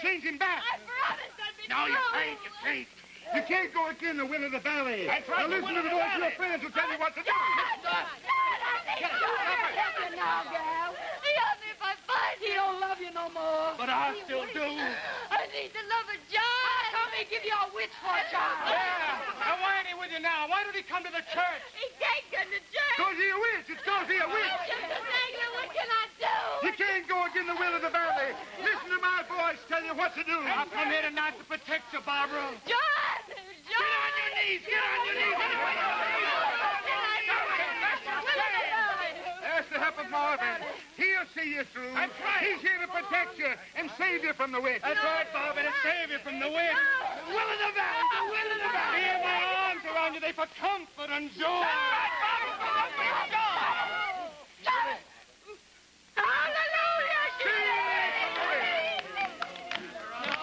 change him back. I promised I'd be No, you can't. You can't. You can't go against the will of the valley. That's right, Now listen to the voice of your friends who tell you what to do. Now, gal. He loves me if I fight. He don't love you no more. But I still do. I need the love of John. How come he give you a witch for a child? Yeah. Now, why ain't he with you now? Why don't he come to the church? He can't come to church. Cause he a witch. It's cause he a witch. Just a thing. What can I do? You can't go against the will of the valley. Listen to my voice tell you what to do. I've come here tonight to protect you, Barbara. John! Get on your knees. Get on your knees. Ask the help of Marvin. He'll see you through. That's right. He's here to protect you and save you from the witch. That's right, Marvin, and save you from the wind. The will of the valley. The will of the valley. Here, my arms around you, they for comfort and joy. That's right, Marvin.